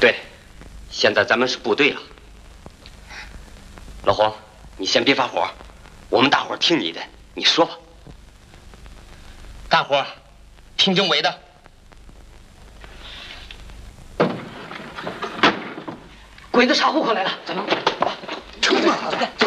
对，现在咱们是部队了。老黄，你先别发火，我们大伙儿听你的，你说吧。大伙儿听政委的。鬼子查户口来了，咱们冲吧！